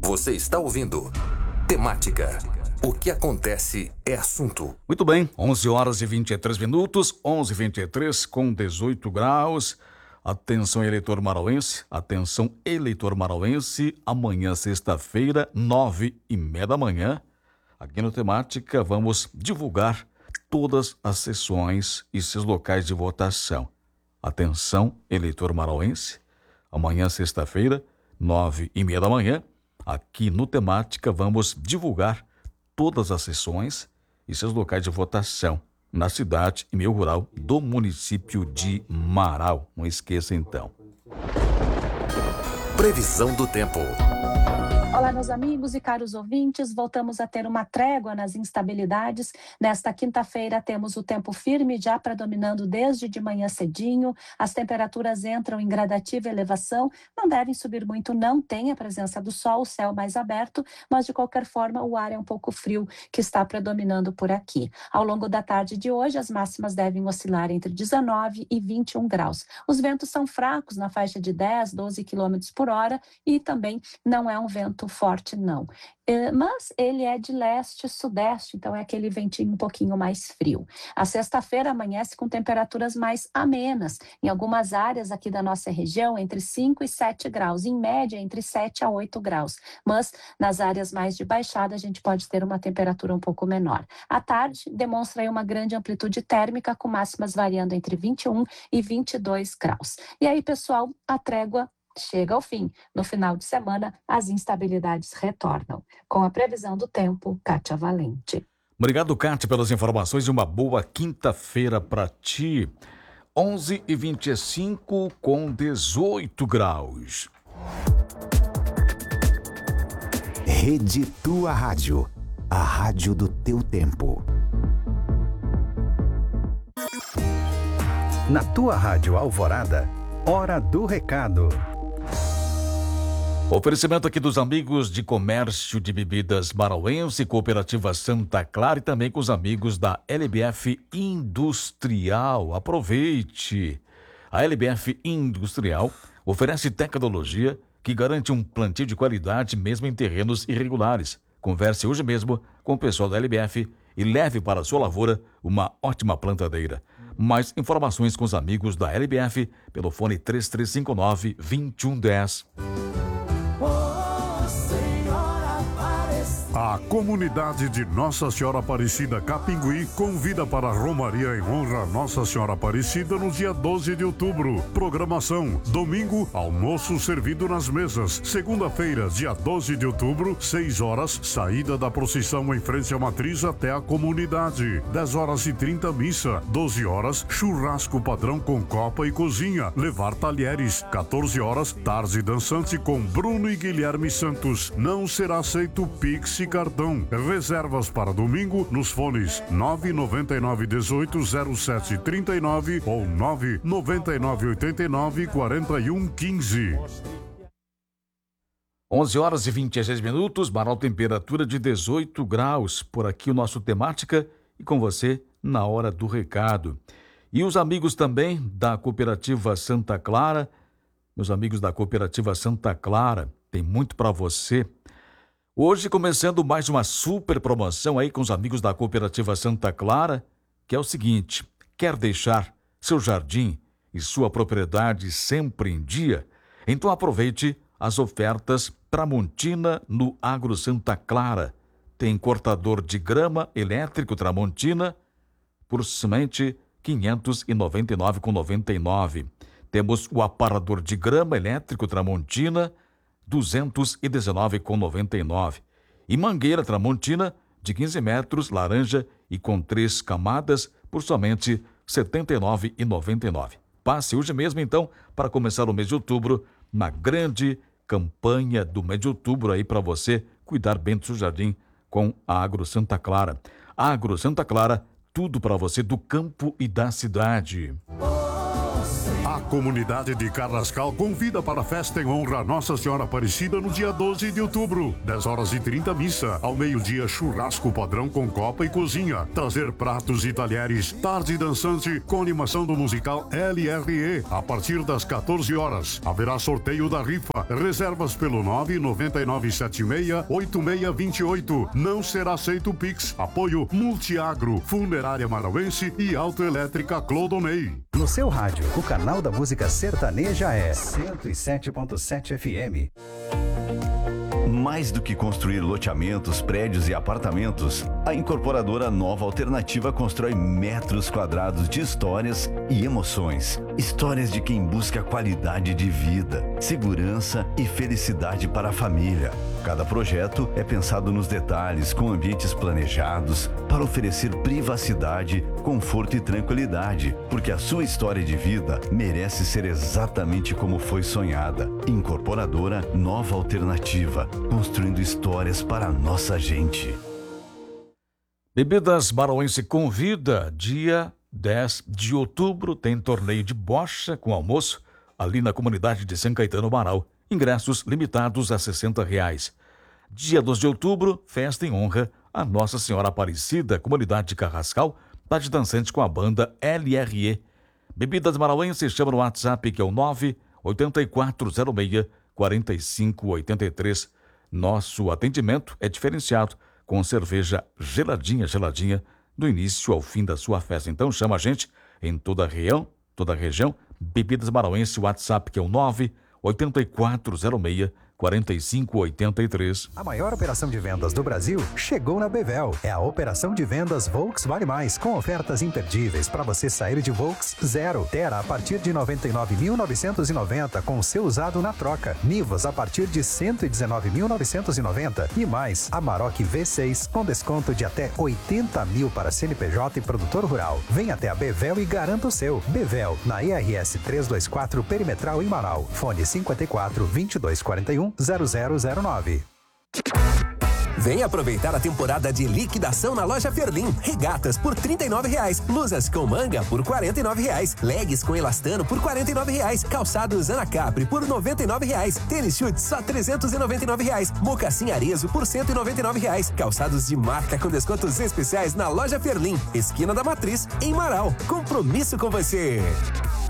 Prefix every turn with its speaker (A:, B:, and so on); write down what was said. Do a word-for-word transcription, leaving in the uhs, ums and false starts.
A: Você está ouvindo Temática. O que acontece é assunto.
B: Muito bem, onze horas e vinte e três minutos, onze e vinte e três com dezoito graus. Atenção, eleitor marauense, atenção, eleitor marauense. Amanhã, sexta-feira, nove e meia da manhã, aqui no Temática, vamos divulgar todas as sessões e seus locais de votação. Atenção, eleitor marauense, amanhã, sexta-feira, nove e meia da manhã, aqui no Temática, vamos divulgar todas as sessões e seus locais de votação na cidade e meio rural do município de Marau. Não esqueça, então.
A: Previsão do tempo.
C: Olá, meus amigos e caros ouvintes, voltamos a ter uma trégua nas instabilidades. Nesta quinta-feira temos o tempo firme já predominando desde de manhã cedinho. As temperaturas entram em gradativa elevação, não devem subir muito, não tem a presença do sol, o céu mais aberto, mas de qualquer forma o ar é um pouco frio que está predominando por aqui. Ao longo da tarde de hoje, as máximas devem oscilar entre dezenove e vinte e um graus. Os ventos são fracos na faixa de dez, doze quilômetros por hora e também não é um vento forte, não. É, mas ele é de leste-sudeste, então é aquele ventinho um pouquinho mais frio. A sexta-feira amanhece com temperaturas mais amenas. Em algumas áreas aqui da nossa região, entre cinco e sete graus. Em média, entre sete a oito graus. Mas nas áreas mais de baixada, a gente pode ter uma temperatura um pouco menor. À tarde, demonstra aí uma grande amplitude térmica, com máximas variando entre vinte e um e vinte e dois graus. E aí, pessoal, a trégua chega ao fim. No final de semana, as instabilidades retornam. Com a previsão do tempo, Kátia Valente.
B: Obrigado, Kátia, pelas informações e uma boa quinta-feira para ti. onze e vinte e cinco com dezoito graus.
D: Rede Tua Rádio, a rádio do teu tempo. Na Tua Rádio Alvorada, Hora do Recado.
B: Oferecimento aqui dos amigos de comércio de bebidas marauense, Cooperativa Santa Clara e também com os amigos da L B F Industrial. Aproveite! A L B F Industrial oferece tecnologia que garante um plantio de qualidade mesmo em terrenos irregulares. Converse hoje mesmo com o pessoal da L B F e leve para a sua lavoura uma ótima plantadeira. Mais informações com os amigos da L B F pelo fone três três cinco nove, dois um um zero.
E: A comunidade de Nossa Senhora Aparecida Capinguí convida para a Romaria em honra a Nossa Senhora Aparecida no dia doze de outubro. Programação: domingo, almoço servido nas mesas. Segunda-feira, dia doze de outubro, seis horas, saída da procissão em frente à matriz até a comunidade. dez horas e trinta, missa. doze horas, churrasco padrão com copa e cozinha. Levar talheres. quatorze horas, tarde dançante com Bruno e Guilherme Santos. Não será aceito Pix e cartão. Reservas para domingo nos fones nove nove nove um oito zero sete três nove ou nove nove nove oito nove quatro um um cinco.
B: onze horas e vinte e seis minutos, Marau, temperatura de dezoito graus. Por aqui o nosso Temática e com você na Hora do Recado. E os amigos também da Cooperativa Santa Clara, meus amigos da Cooperativa Santa Clara, tem muito para você. Hoje começando mais uma super promoção aí com os amigos da Cooperativa Santa Clara, que é o seguinte: quer deixar seu jardim e sua propriedade sempre em dia? Então aproveite as ofertas Tramontina no Agro Santa Clara. Tem cortador de grama elétrico Tramontina por somente quinhentos e noventa e nove reais e noventa e nove centavos. Temos o aparador de grama elétrico Tramontina duzentos e dezenove reais e noventa e nove centavos. E mangueira Tramontina de quinze metros, laranja e com três camadas por somente setenta e nove reais e noventa e nove centavos. Passe hoje mesmo então para começar o mês de outubro na grande campanha do mês de outubro aí para você cuidar bem do seu jardim com a Agro Santa Clara. Agro Santa Clara, tudo para você do campo e da cidade.
E: A comunidade de Carrascal convida para a festa em honra a Nossa Senhora Aparecida no dia doze de outubro. dez horas e trinta missa. Ao meio-dia, churrasco padrão com copa e cozinha. Trazer pratos e talheres. Tarde dançante com animação do musical L R E. A partir das quatorze horas. Haverá sorteio da rifa. Reservas pelo nove nove nove sete seis oito seis dois oito. Não será aceito o Pix. Apoio Multiagro, Funerária Marauense e Autoelétrica Clodonei.
D: No seu rádio, o canal da música sertaneja é cento e sete ponto sete F M.
F: Mais do que construir loteamentos, prédios e apartamentos, a incorporadora Nova Alternativa constrói metros quadrados de histórias e emoções. Histórias de quem busca qualidade de vida, segurança e felicidade para a família. Cada projeto é pensado nos detalhes, com ambientes planejados, para oferecer privacidade, conforto e tranquilidade, porque a sua história de vida merece ser exatamente como foi sonhada. Incorporadora Nova Alternativa, construindo histórias para a nossa gente.
B: Bebidas Marauense convida, dia dez de outubro, tem torneio de bocha com almoço ali na comunidade de São Caetano Marau. Ingressos limitados a sessenta reais. Dia doze de outubro, festa em honra a Nossa Senhora Aparecida, comunidade de Carrascal, tarde dançante com a banda L R E. Bebidas Marauense, chama no WhatsApp que é o nove oito quatro zero seis quatro cinco oito três. Nosso atendimento é diferenciado, com cerveja geladinha, geladinha, do início ao fim da sua festa. Então chama a gente em toda a região, toda a região. Bebidas Marauense, WhatsApp que é o nove oito quatro zero seis quatro cinco oito três.
D: A maior operação de vendas do Brasil chegou na Bevel. É a operação de vendas Volks Vale Mais, com ofertas imperdíveis para você sair de Volks zero. Terra a partir de noventa e nove mil novecentos e noventa com o seu usado na troca. Nivus a partir de cento e dezenove mil novecentos e noventa e mais Amarok V seis com desconto de até oitenta mil para C N P J e produtor rural. Vem até a Bevel e garanta o seu. Bevel, na E R S trezentos e vinte e quatro Perimetral em Marau. Fone cinquenta e quatro, vinte e dois quarenta e um, zero zero zero nove.
G: Vem aproveitar a temporada de liquidação na loja Ferlim. Regatas por trinta e nove reais, blusas com manga por quarenta e nove reais, leggings com elastano por quarenta e nove reais, calçados Anacapri por noventa e nove reais, tênis chute só trezentos e noventa e nove reais, mocassim Arezo por cento e noventa e nove reais, calçados de marca com descontos especiais na loja Ferlim, esquina da Matriz, em Marau. Compromisso com você.